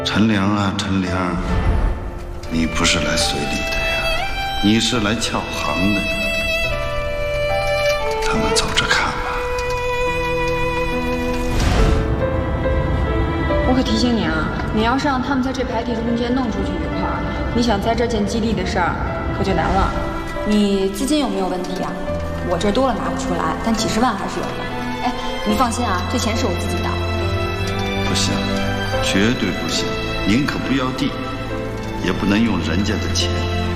陈良啊，陈良，你不是来随礼的呀，你是来撬行的呀。咱们走着看吧。 我可提醒你啊，你要是让他们在这排地中间弄出去一块儿，你想在这建基地的事儿可就难了。 你资金有没有问题啊？我这多了拿不出来，但几十万还是有的。哎，你放心啊，这钱是我自己的。 不行，绝对不行！您可不要地，也不能用人家的钱。